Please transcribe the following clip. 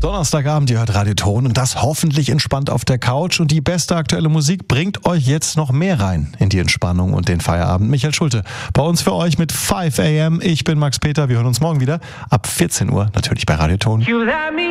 Donnerstagabend, ihr hört Radio Ton und das hoffentlich entspannt auf der Couch. Und die beste aktuelle Musik bringt euch jetzt noch mehr rein in die Entspannung und den Feierabend. Michael Schulte bei uns für euch mit 5 AM. Ich bin Max Peter. Wir hören uns morgen wieder ab 14 Uhr, natürlich bei Radio Ton.